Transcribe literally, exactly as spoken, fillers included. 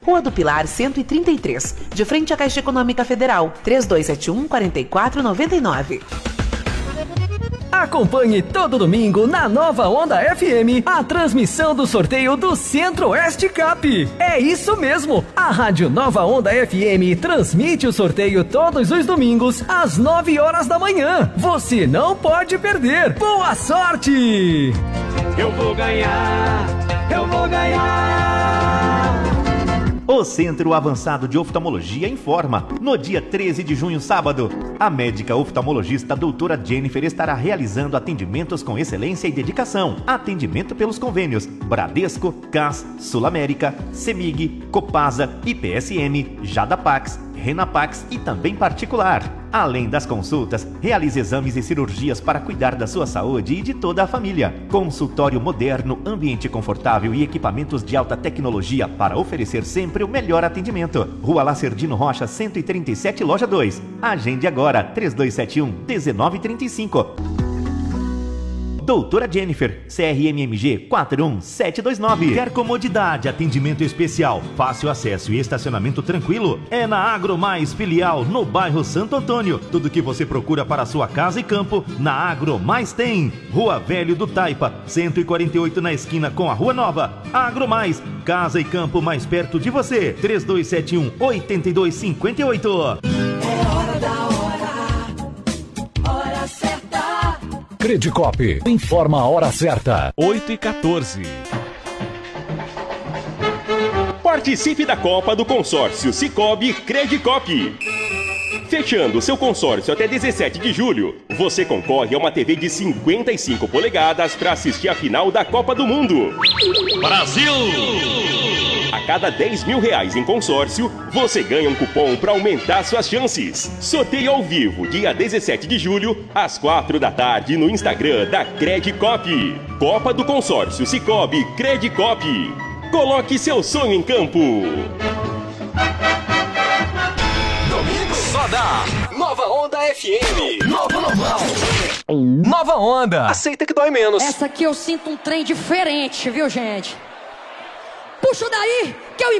Rua do Pilar cento e trinta e três, de frente à Caixa Econômica Federal, três dois sete um, quatro quatro nove nove. Acompanhe todo domingo na Nova Onda F M a transmissão do sorteio do Centro-Oeste Cup. É isso mesmo! A Rádio Nova Onda F M transmite o sorteio todos os domingos às nove horas da manhã. Você não pode perder! Boa sorte! Eu vou ganhar! Eu vou ganhar! O Centro Avançado de Oftalmologia informa, no dia treze de junho, sábado, a médica oftalmologista doutora Jennifer estará realizando atendimentos com excelência e dedicação. Atendimento pelos convênios Bradesco, C A S, Sul América, Semig, Copasa, I P S M, Jadapax, Renapax e também particular. Além das consultas, realize exames e cirurgias para cuidar da sua saúde e de toda a família. Consultório moderno, ambiente confortável e equipamentos de alta tecnologia para oferecer sempre o melhor atendimento. Rua Lacerdino Rocha, cento e trinta e sete, Loja dois. Agende agora, três dois sete um, um nove três cinco. Doutora Jennifer, C R M M G quatro um sete dois nove. Quer comodidade, atendimento especial, fácil acesso e estacionamento tranquilo? É na Agro Mais Filial, no bairro Santo Antônio. Tudo que você procura para sua casa e campo, na Agro Mais tem. Rua Velho do Taipa, cento e quarenta e oito, na esquina com a Rua Nova. Agro Mais, casa e campo mais perto de você. três dois sete um, oito dois cinco oito. É hora da hora, hora certa. Credicop informa a hora certa. oito e quatorze. Participe da Copa do Consórcio Sicoob Credicop. Fechando seu consórcio até dezessete de julho, você concorre a uma T V de cinquenta e cinco polegadas para assistir a final da Copa do Mundo. Brasil! A cada dez mil reais em consórcio, você ganha um cupom para aumentar suas chances. Sorteio ao vivo, dia dezessete de julho, às quatro da tarde, no Instagram da Credicop. Copa do Consórcio Sicoob Credicop. Coloque seu sonho em campo. Domingo só dá Nova Onda F M. Novo Normal. Nova Onda! Aceita que dói menos. Essa aqui eu sinto um trem diferente, viu, gente? Puxa daí, que eu